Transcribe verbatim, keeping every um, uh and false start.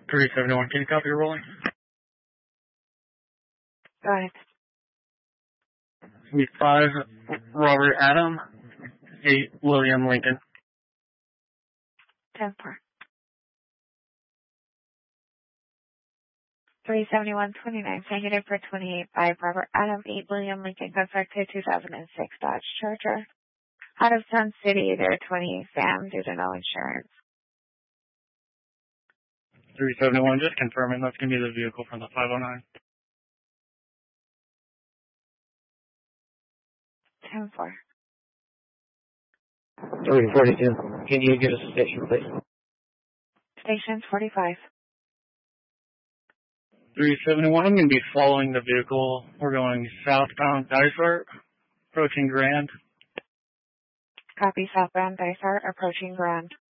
three seventy-one, can you copy your rolling? Go ahead. Be five, Robert Adam, eight, William Lincoln. ten four. three seventy-one twenty-nine, negative for twenty-eight, five, Robert Adam, eight, William Lincoln, constructed two thousand six Dodge Charger. Out of Sun City, there twenty-eight Sam, due to no insurance. three seventy-one, just confirming that's going to be the vehicle from the five oh nine. ten four. three forty-two, can you give us a station, please? Station forty-five. three seventy-one, I'm going to be following the vehicle. We're going southbound Dysart, approaching Grand. Copy, southbound Dysart, approaching Grand.